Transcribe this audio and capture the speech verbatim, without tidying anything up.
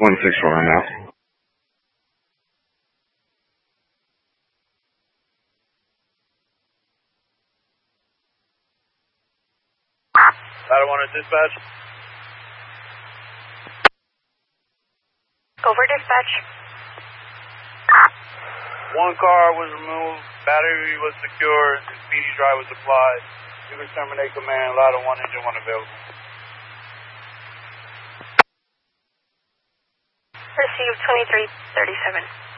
one six four now. Ladder one to dispatch. Over dispatch. One car was removed, battery was secured, and speedy drive was applied. You can terminate command, ladder one, engine one available. Receive twenty-three thirty-seven.